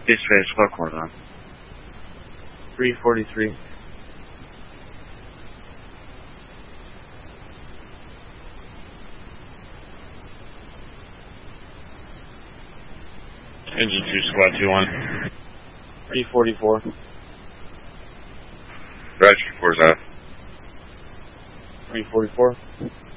Dispatch, squad corner on. 343. Engine 2, squad 2-1. 344. Roger, 4's off. 344.